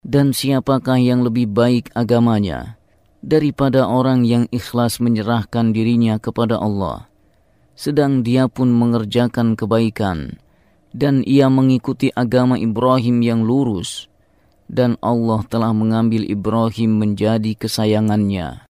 Dan siapakah yang lebih baik agamanya daripada orang yang ikhlas menyerahkan dirinya kepada Allah, sedang dia pun mengerjakan kebaikan, dan ia mengikuti agama Ibrahim yang lurus, dan Allah telah mengambil Ibrahim menjadi kesayangannya.